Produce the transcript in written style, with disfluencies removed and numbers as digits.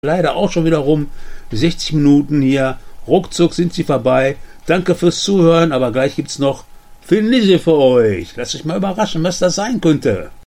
leider auch schon wieder rum. 60 Minuten hier. Ruckzuck sind sie vorbei. Danke fürs Zuhören, aber gleich gibt's noch Finisse für euch. Lasst euch mal überraschen, was das sein könnte.